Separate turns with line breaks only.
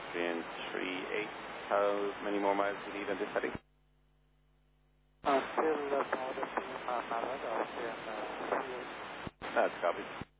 Austrian 38. How many more miles do you need on this heading?
Still about 1,500, Austrian 38.
That's copied.